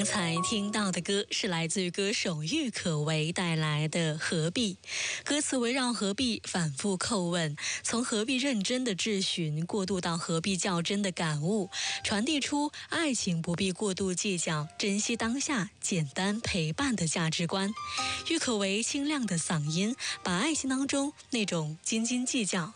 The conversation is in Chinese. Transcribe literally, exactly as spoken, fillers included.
刚才听到的歌是来自于歌手郁可唯带来的《何必》，歌词围绕何必反复叩问，从何必认真的质询过渡到何必较真的感悟，传递出爱情不必过度计较，珍惜当下，简单陪伴的价值观。郁可唯清亮的嗓音把爱情当中那种斤斤计较